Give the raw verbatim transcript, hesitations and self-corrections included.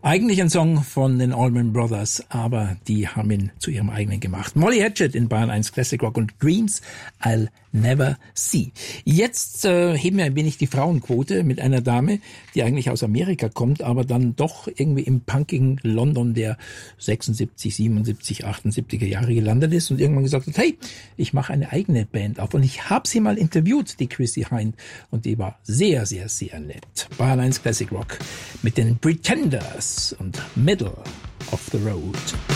Eigentlich ein Song von den Allman Brothers, aber die haben ihn zu ihrem eigenen gemacht. Molly Hatchet in Bayern eins Classic Rock und Dreams I'll Never See. Jetzt äh, heben wir ein wenig die Frauenquote mit einer Dame, die eigentlich aus Amerika kommt, aber dann doch irgendwie im punkigen London der sechsundsiebzig, siebenundsiebzig, achtundsiebziger Jahre gelandet ist und irgendwann gesagt hat, hey, ich mache eine eigene Band auf. Und ich habe sie mal interviewt, die Chrissy Hind, und die war sehr, sehr, sehr nett. Bayern eins Classic Rock mit den Pretenders und Middle of the Road.